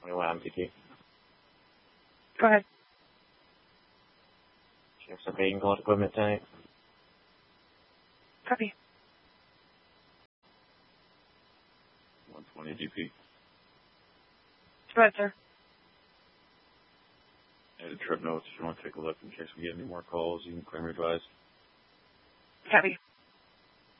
21 MTT. Go ahead. Check some main gold equipment tank. Copy. 120 DP. Go ahead, sir. Added trip notes. If you want to take a look in case we get any more calls, you can claim your advice. Copy.